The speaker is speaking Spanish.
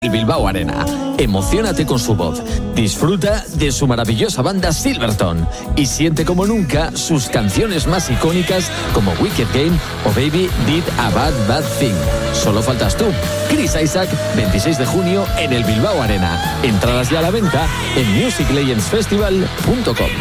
el Bilbao Arena. Emociónate con su voz, disfruta de su maravillosa banda Silverton y siente como nunca sus canciones más icónicas como Wicked Game o Baby Did a Bad Bad Thing. Solo faltas tú. Chris Isaak, 26 de junio en el Bilbao Arena. Entradas ya a la venta en musiclegendsfestival.com.